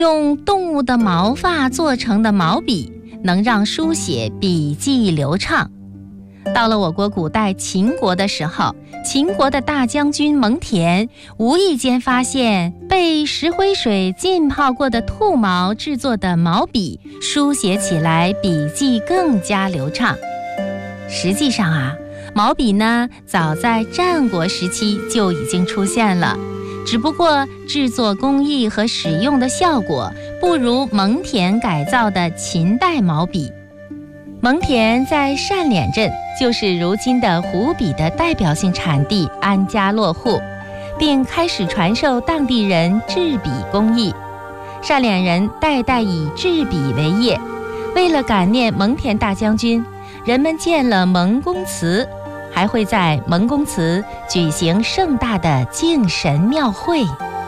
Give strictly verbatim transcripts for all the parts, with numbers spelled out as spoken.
用动物的毛发做成的毛笔能让书写笔迹流畅。到了我国古代秦国的时候，秦国的大将军蒙恬无意间发现被石灰水浸泡过的兔毛制作的毛笔，书写起来笔迹更加流畅。实际上啊，毛笔呢，早在战国时期就已经出现了，只不过制作工艺和使用的效果不如蒙恬改造的秦代毛笔。蒙恬在单脸镇，就是如今的湖笔的代表性产地，安家落户，并开始传授当地人制笔工艺。单脸人代代以制笔为业。为了感念蒙恬大将军，人们建了蒙公祠，还会在蒙公祠举行盛大的敬神庙会。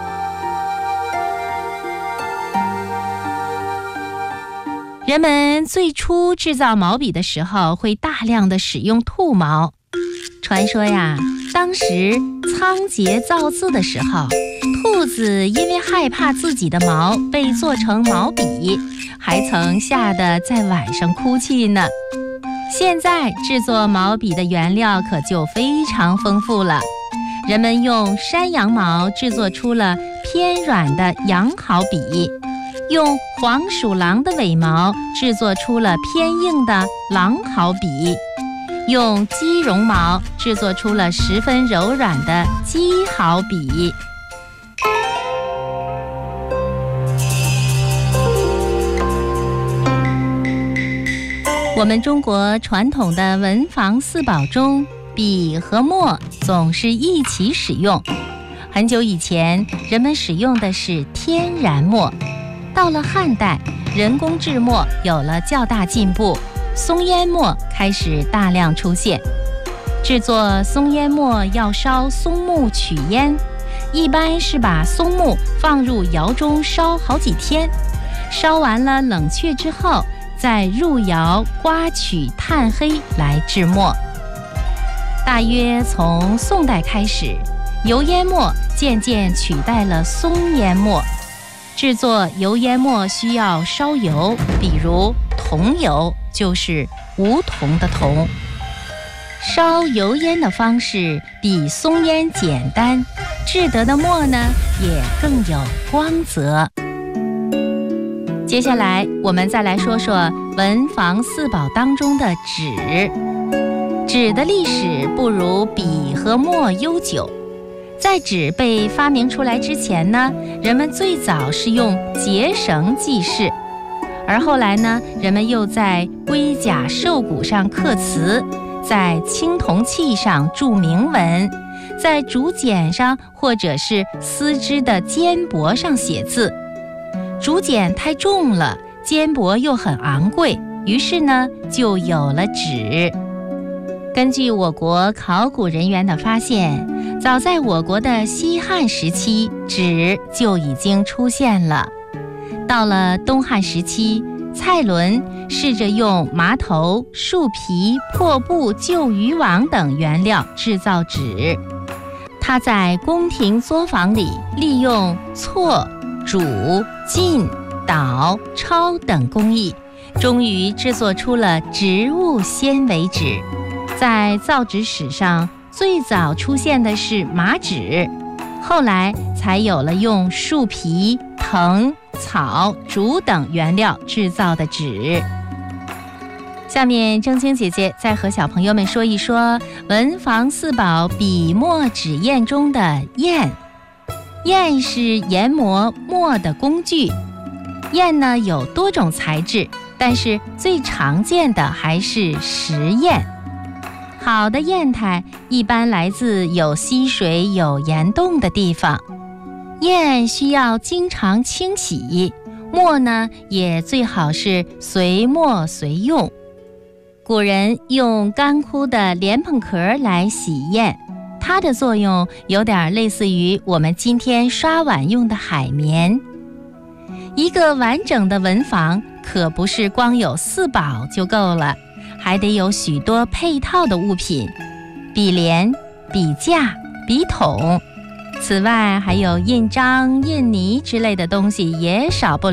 人们最初制造毛笔的时候，会大量的使用兔毛。传说呀，当时仓颉造字的时候，兔子因为害怕自己的毛被做成毛笔，还曾吓得在晚上哭泣呢。现在制作毛笔的原料可就非常丰富了，人们用山羊毛制作出了偏软的羊毫笔，用黄鼠狼的尾毛制作出了偏硬的狼毫笔，用鸡绒毛制作出了十分柔软的鸡毫笔。我们中国传统的文房四宝中，笔和墨总是一起使用。很久以前，人们使用的是天然墨，到了汉代，人工制墨有了较大进步，松烟墨开始大量出现。制作松烟墨要烧松木取烟，一般是把松木放入窑中烧好几天，烧完了冷却之后，再入窑刮取炭黑来制墨。大约从宋代开始，油烟墨渐渐取代了松烟墨。制作油烟墨需要烧油，比如桐油，就是梧桐的桐。烧油烟的方式比松烟简单，制得的墨呢也更有光泽。接下来我们再来说说文房四宝当中的纸。纸的历史不如笔和墨悠久。在纸被发明出来之前呢，人们最早是用结绳记事，而后来呢，人们又在龟甲兽骨上刻词，在青铜器上铸铭文，在竹简上或者是丝织的缣帛上写字。竹简太重了，缣帛又很昂贵，于是呢，就有了纸。根据我国考古人员的发现，早在我国的西汉时期，纸就已经出现了。到了东汉时期，蔡伦试着用麻头、树皮、破布、旧渔网等原料制造纸。他在宫廷作坊里利用错、煮、浸、捣、抄等工艺，终于制作出了植物纤维纸。在造纸史上，最早出现的是麻纸，后来才有了用树皮、藤、草、竹等原料制造的纸。下面正晶姐姐再和小朋友们说一说文房四宝笔墨纸砚中的砚。砚是研磨墨的工具。砚呢有多种材质，但是最常见的还是石砚。好的砚台一般来自有溪水、有岩洞的地方。砚需要经常清洗，墨呢也最好是随墨随用。古人用干枯的莲蓬壳来洗砚，它的作用有点类似于我们今天刷碗用的海绵。一个完整的文房可不是光有四宝就够了，还得有许多配套的物品，笔连、笔架、笔筒。 此外，还有印章、印泥之类的东西也少不